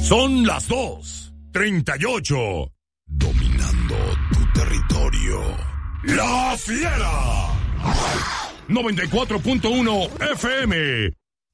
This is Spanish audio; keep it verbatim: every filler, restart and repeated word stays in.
Son las dos treinta y ocho. Dominando tu territorio. La Fiera. noventa y cuatro punto uno F M.